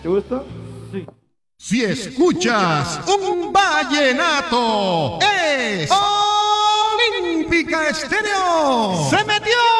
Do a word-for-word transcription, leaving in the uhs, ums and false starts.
¿Te gusta? Sí. Si escuchas un vallenato, es Olímpica Estéreo. ¡Se metió!